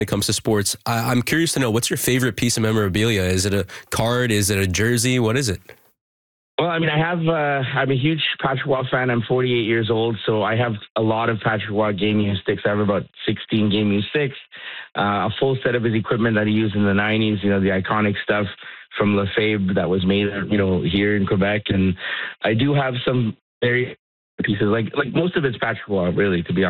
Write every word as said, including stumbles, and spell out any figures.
it comes to sports. I, I'm curious to know, what's your favorite piece of memorabilia? Is it a card? Is it a jersey? What is it? Well, I mean, I have, uh, I'm a huge Patrick Waugh fan. I'm forty-eight years old, so I have a lot of Patrick Waugh gaming sticks. I have about sixteen gaming sticks, uh, a full set of his equipment that he used in the nineties, you know, the iconic stuff from Lefebvre that was made, you know, here in Quebec. And I do have some very pieces, like, like most of it's Patrick Waugh, really, to be honest.